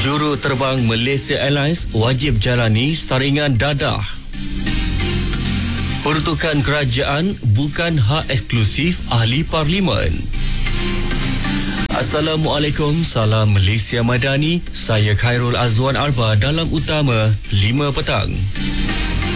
Juru terbang Malaysia Airlines wajib jalani saringan dadah. Peruntukan kerajaan bukan hak eksklusif ahli parlimen. Assalamualaikum, salam Malaysia Madani. Saya Khairul Azwan Arba dalam Utama 5 petang.